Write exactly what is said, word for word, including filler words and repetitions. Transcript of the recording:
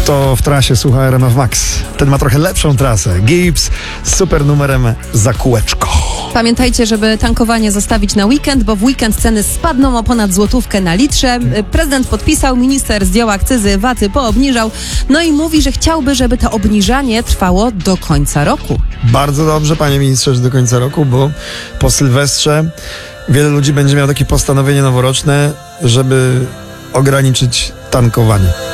Kto w trasie słucha R M F Max, ten ma trochę lepszą trasę. Gibbs z super numerem za kółeczko. Pamiętajcie, żeby tankowanie zostawić na weekend, bo w weekend ceny spadną o ponad złotówkę na litrze. Prezydent podpisał, minister zdjął akcyzy, waty poobniżał, no i mówi, że chciałby, żeby to obniżanie trwało do końca roku. Bardzo dobrze, panie ministrze, że do końca roku, bo po Sylwestrze wiele ludzi będzie miało takie postanowienie noworoczne, żeby ograniczyć tankowanie.